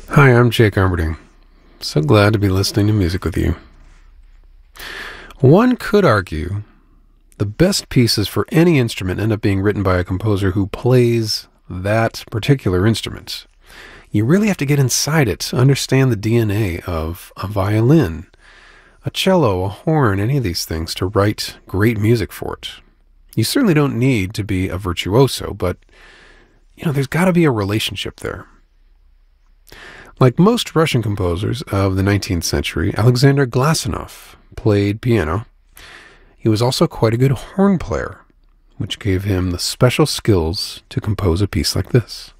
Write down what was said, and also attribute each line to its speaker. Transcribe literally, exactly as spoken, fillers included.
Speaker 1: Hi, I'm Jake Armberding. So glad to be listening to music with you. One could argue the best pieces for any instrument end up being written by a composer who plays that particular instrument. You really have to get inside it to understand the D N A of a violin, a cello, a horn, any of these things to write great music for it. You certainly don't need to be a virtuoso, but you know, there's got to be a relationship there. Like most Russian composers of the nineteenth century, Alexander Glasunov played piano. He was also quite a good horn player, which gave him the special skills to compose a piece like this.